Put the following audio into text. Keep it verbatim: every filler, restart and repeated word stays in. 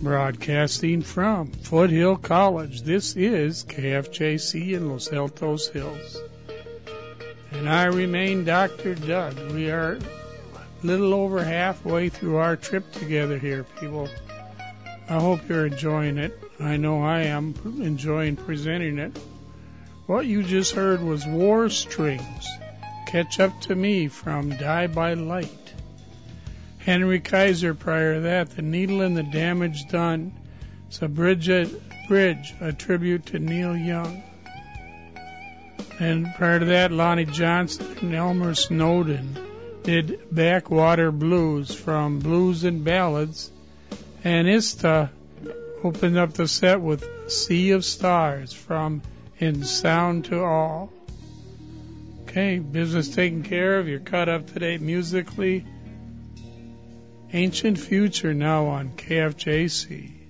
Broadcasting from Foothill College, this is K F J C in Los Altos Hills. And I remain Doctor Doug. We are a little over halfway through our trip together here, people. I hope you're enjoying it. I know I am enjoying presenting it. What you just heard was War Strings, Catch Up to Me from Die by Light. Henry Kaiser prior to that, The Needle and the Damage Done. It's a bridge, a bridge, a tribute to Neil Young. And prior to that, Lonnie Johnson and Elmer Snowden did Backwater Blues from Blues and Ballads. And Ista opened up the set with Sea of Stars from In Sound to All. Okay, business taken care of. You're caught up to date musically. Ancient Future now on K F J C.